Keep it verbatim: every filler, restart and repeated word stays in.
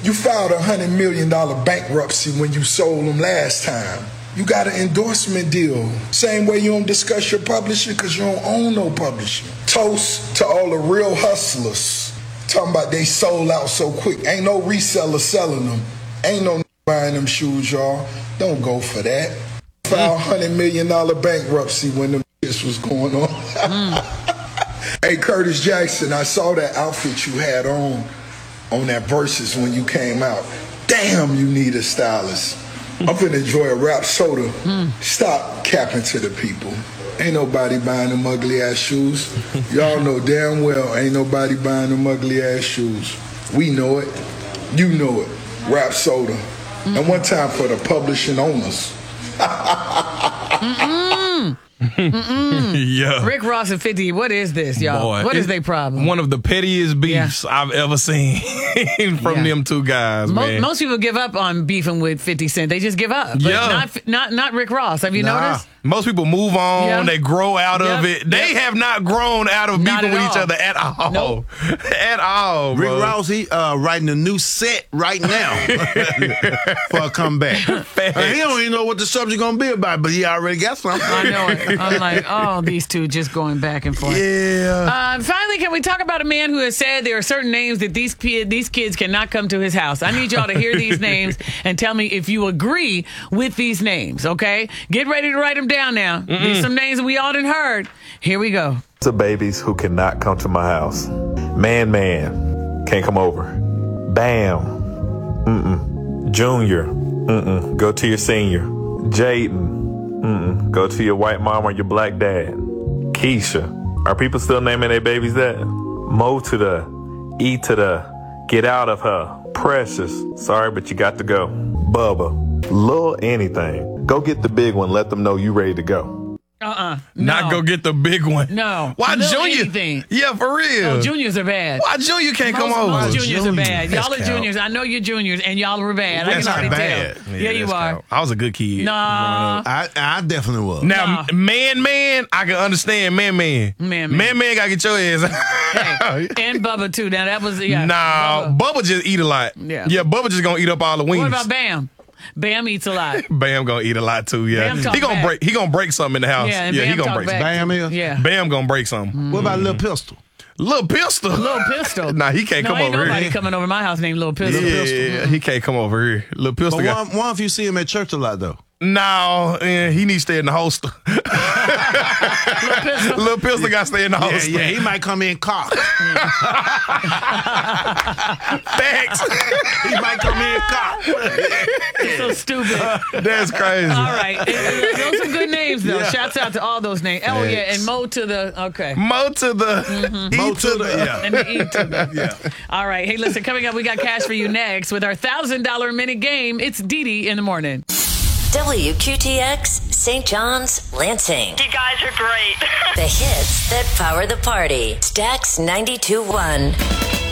You filed a one hundred million dollars bankruptcy when you sold them last time. You got an endorsement deal. Same way you don't discuss your publishing because you don't own no publishing. Toast to all the real hustlers. Talking about they sold out so quick. Ain't no reseller selling them. Ain't no buying them shoes, y'all. Don't go for that. Filed one hundred million dollars bankruptcy when the shit was going on. Mm. Hey, Curtis Jackson, I saw that outfit you had on on that Versus when you came out. Damn, you need a stylist. I'm finna enjoy a rap soda. Mm. Stop capping to the people. Ain't nobody buying them ugly ass shoes. Y'all know damn well ain't nobody buying them ugly ass shoes. We know it. You know it. Rap soda. Mm. And one time for the publishing owners. Mm-mm. Mm-mm. Yeah. Rick Ross and fifty, what is this, y'all? Boy, what is their problem? One of the pettiest beefs yeah. I've ever seen from yeah. them two guys, Mo- man. Most people give up on beefing with fifty Cent. They just give up. But yeah. not, not, not Rick Ross. Have you nah. noticed? Most people move on. Yeah. They grow out yep. of it. They yep. have not grown out of not beefing with all. each other at all. Nope. At all, Rick bro. Ross, he uh, writing a new set right now for a comeback. Uh, he don't even know what the subject going to be about, but he already got something. I know it. I'm like, oh, these two just going back and forth. Yeah. Uh, finally, can we talk about a man who has said there are certain names that these, these kids cannot come to his house? I need y'all to hear these names and tell me if you agree with these names, okay? Get ready to write them down now. Mm-mm. These some names that we all done heard. Here we go. To babies who cannot come to my house. Man, man, can't come over. Bam. Mm-mm. Junior. Mm-mm. Go to your senior. Jaden. Mm-mm. Go to your white mom or your black dad. Keisha. Are people still naming their babies that? Mo to the. E to the. Get out of her. Precious. Sorry, but you got to go. Bubba. Lil anything. Go get the big one. Let them know you ready to go. Uh-uh. No. Not go get the big one. No. Why Lil Junior? Anything. Yeah, for real. Oh, juniors are bad. Why Junior can't most, come over? Most juniors Junior. are bad. Y'all That's are count. juniors. I know you're juniors, and y'all are bad. That's I can not already bad. tell. Yeah, Yeah, you are. count. I was a good kid. Nah. I, I definitely was. Now, Nah. man, man, I can understand man, man. Man, man. Man, man, gotta get your ass. Hey, and Bubba, too. Now, that was, yeah. Nah, Bubba. Bubba just eat a lot. Yeah. Yeah, Bubba just gonna eat up all the wings. What about Bam? Bam eats a lot. Bam gonna eat a lot too. Yeah, Bam talk he gonna back. break. He gonna break something in the house. Yeah, and yeah Bam he gonna talk break. back. Something. Bam is? Yeah. Bam gonna break something. Mm. What about Lil Pistol? Little Pistol. Little Pistol. Nah, he can't no, come ain't over nobody here. coming over my house named Little Pistol. Yeah, Pistol. he can't come over here. Little Pistol. But got, one, one if you see him at church a lot, though. no, yeah, he needs to stay in the holster. Little Pistol. Little Pistol got to stay in the Yeah, holster. yeah, he might come in cocked. Thanks. He might come in cocked. It's so stupid. That's crazy. All right. Those are good names, though. Yeah. Shouts out to all those names. Oh, yeah. And Mo to the, okay. Mo to the, Mm-hmm. E Mo to to the, the- yeah. And the E to the. Yeah. All right. Hey, listen, coming up, we got cash for you next with our one thousand dollars a minute game. It's Dee Dee in the morning. W Q T X, Saint John's, Lansing. You guys are great. The hits that power the party. Stax ninety-two point one.